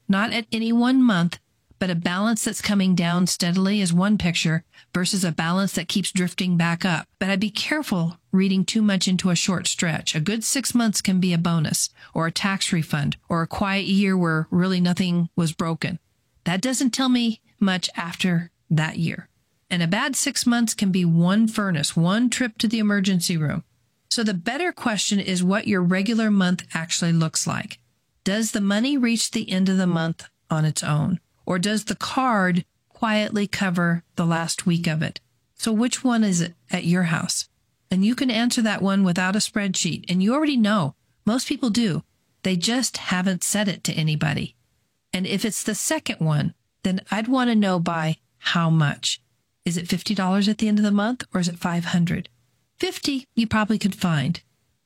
not at any one month, but a balance that's coming down steadily is one picture versus a balance that keeps drifting back up. But I'd be careful reading too much into a short stretch. A good 6 months can be a bonus or a tax refund or a quiet year where really nothing was broken. That doesn't tell me much after that year. And a bad 6 months can be one furnace, one trip to the emergency room. So the better question is what your regular month actually looks like. Does the money reach the end of the month on its own? Or does the card quietly cover the last week of it? So which one is it at your house? And you can answer that one without a spreadsheet. And you already know. Most people do. They just haven't said it to anybody. And if it's the second one, then I'd want to know by how much. Is it $50 at the end of the month or is it $500? $50 you probably could find.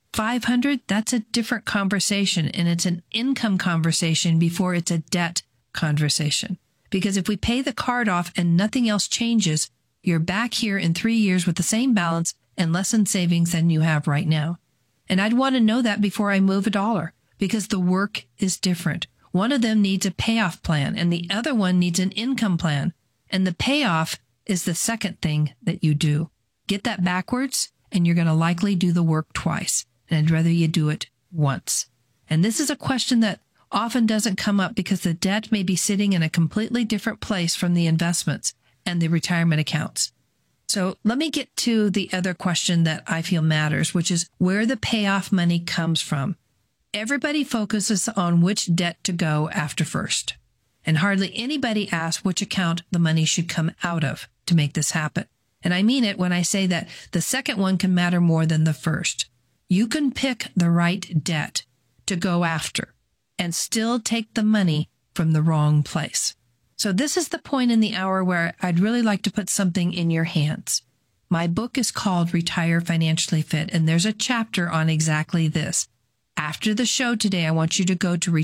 $500, that's a different conversation, and it's an income conversation before it's a debt conversation. Because if we pay the card off and nothing else changes, you're back here in 3 years with the same balance and less in savings than you have right now. And I'd want to know that before I move a dollar, because the work is different. One of them needs a payoff plan, and the other one needs an income plan. And the payoff is the second thing that you do. Get that backwards, and you're going to likely do the work twice. And I'd rather you do it once. And this is a question that often doesn't come up because the debt may be sitting in a completely different place from the investments and the retirement accounts. So let me get to the other question that I feel matters, which is where the payoff money comes from. Everybody focuses on which debt to go after first. And hardly anybody asks which account the money should come out of to make this happen. And I mean it when I say that the second one can matter more than the first. You can pick the right debt to go after and still take the money from the wrong place. So this is the point in the hour where I'd really like to put something in your hands. My book is called Retire Financially Fit, and there's a chapter on exactly this. After the show today, I want you to go to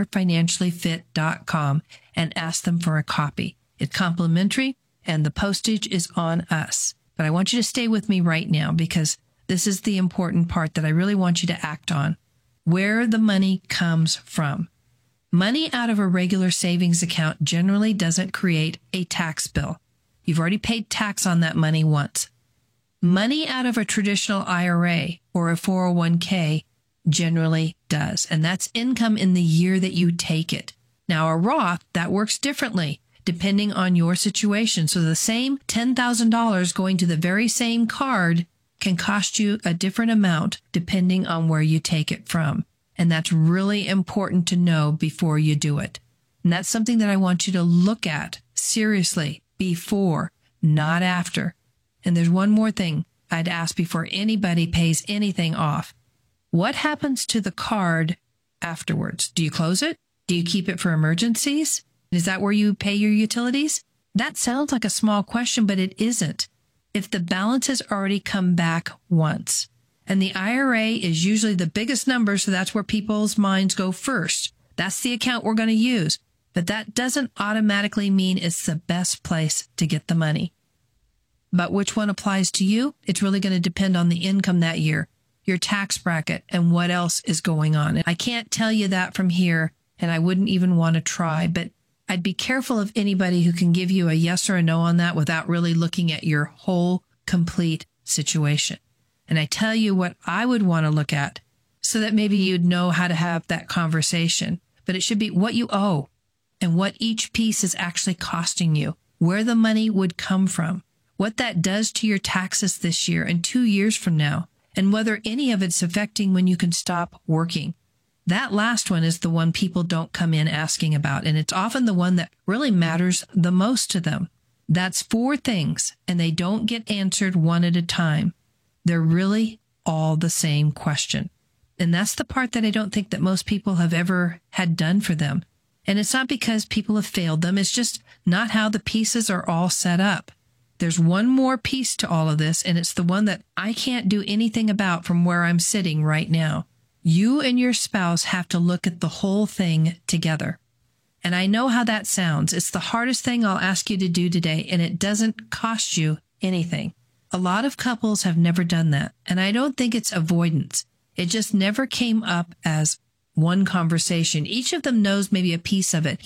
retirefinanciallyfit.com and ask them for a copy. It's complimentary, and the postage is on us. But I want you to stay with me right now because this is the important part that I really want you to act on. Where the money comes from. Money out of a regular savings account generally doesn't create a tax bill. You've already paid tax on that money once. Money out of a traditional IRA or a 401k generally does, and that's income in the year that you take it. Now, a Roth, that works differently depending on your situation. So the same $10,000 going to the very same card can cost you a different amount depending on where you take it from. And that's really important to know before you do it. And that's something that I want you to look at seriously before, not after. And there's one more thing I'd ask before anybody pays anything off. What happens to the card afterwards? Do you close it? Do you keep it for emergencies? Is that where you pay your utilities? That sounds like a small question, but it isn't. If the balance has already come back once, and the IRA is usually the biggest number, so that's where people's minds go first. That's the account we're going to use. But that doesn't automatically mean it's the best place to get the money. But which one applies to you? It's really going to depend on the income that year, your tax bracket, and what else is going on. I can't tell you that from here, and I wouldn't even want to try, but I'd be careful of anybody who can give you a yes or a no on that without really looking at your whole, complete situation. And I tell you what I would want to look at so that maybe you'd know how to have that conversation. But it should be what you owe and what each piece is actually costing you, where the money would come from, what that does to your taxes this year and 2 years from now, and whether any of it's affecting when you can stop working. That last one is the one people don't come in asking about, and it's often the one that really matters the most to them. That's 4 things, and they don't get answered one at a time. They're really all the same question. And that's the part that I don't think that most people have ever had done for them. And it's not because people have failed them. It's just not how the pieces are all set up. There's one more piece to all of this, and it's the one that I can't do anything about from where I'm sitting right now. You and your spouse have to look at the whole thing together. And I know how that sounds. It's the hardest thing I'll ask you to do today, and it doesn't cost you anything. A lot of couples have never done that, and I don't think it's avoidance. It just never came up as one conversation. Each of them knows maybe a piece of it.